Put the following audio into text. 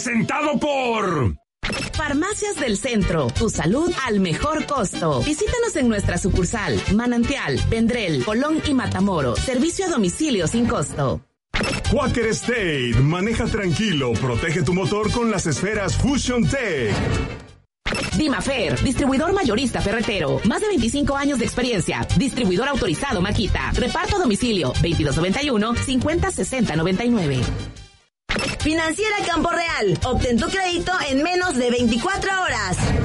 presentado por... Farmacias del Centro, tu salud al mejor costo. Visítanos en nuestra sucursal, Manantial, Vendrell, Colón y Matamoros. Servicio a domicilio sin costo. Quaker State, maneja tranquilo, protege tu motor con las esferas Fusion Tech. Dimafer, distribuidor mayorista ferretero, más de 25 años de experiencia, distribuidor autorizado Makita, reparto a domicilio, 2291-506099. Financiera Campo Real, obtén tu crédito en menos de 24 horas.